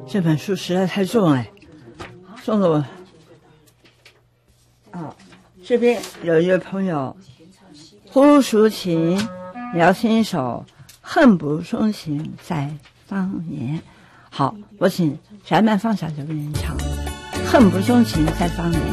这本书实在太重了，重了我。这边有一位朋友，呼抒情，聊心手，恨不松情在方言。好，我请翟曼芳小姐为您唱《恨不松情在方言》。